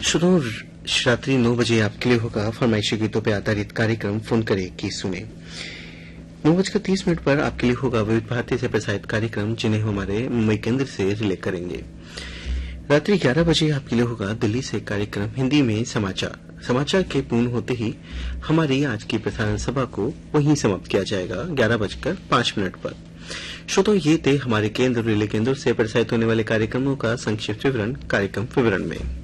श्रोताओं, रात्रि 9 बजे आपके लिए होगा फरमाइशी गीतों पर आधारित कार्यक्रम फोन करे कि सुने। 9:30 पर आपके लिए होगा विविध भारती से प्रसारित कार्यक्रम, जिन्हें हमारे मुंबई केंद्र से रिले करेंगे। रात्रि 11 बजे आपके लिए होगा दिल्ली से कार्यक्रम हिंदी में समाचार के पूर्ण होते ही हमारी आज की प्रसारण सभा को वहीं समाप्त किया जाएगा 11:05 पर। श्रोताओं, ये थे हमारे केंद्र रिले केंद्र से प्रसारित होने वाले कार्यक्रमों का संक्षिप्त विवरण कार्यक्रम विवरण में।